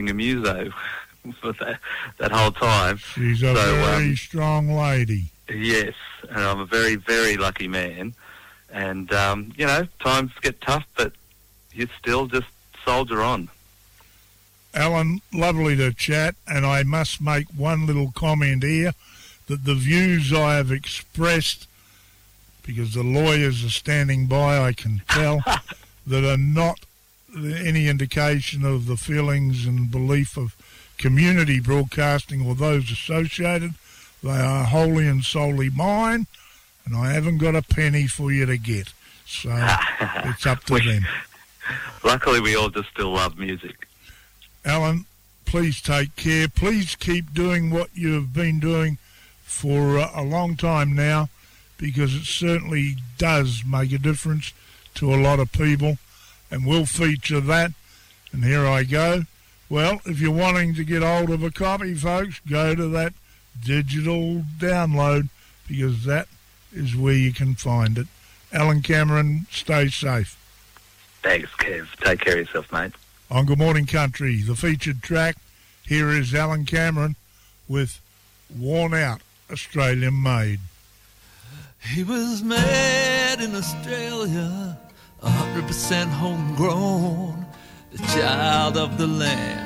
a muso for that whole time. She's a very strong lady. Yes, and I'm a very, very lucky man. And, you know, times get tough, but you still just soldier on. Alan, lovely to chat, and I must make one little comment here, that the views I have expressed, because the lawyers are standing by, I can tell, that are not any indication of the feelings and belief of community broadcasting or those associated. They are wholly and solely mine, and I haven't got a penny for you to get. So it's up to them. Luckily, we all just still love music. Alan, please take care. Please keep doing what you've been doing for a long time now, because it certainly does make a difference to a lot of people, and we'll feature that. And here I go. Well, if you're wanting to get hold of a copy, folks, go to that digital download, because that is where you can find it. Alan Cameron, stay safe. Thanks, Kev. Take care of yourself, mate. On Good Morning Country, the featured track, here is Alan Cameron with Worn Out, Australian Made. He was made in Australia, 100% homegrown, the child of the land.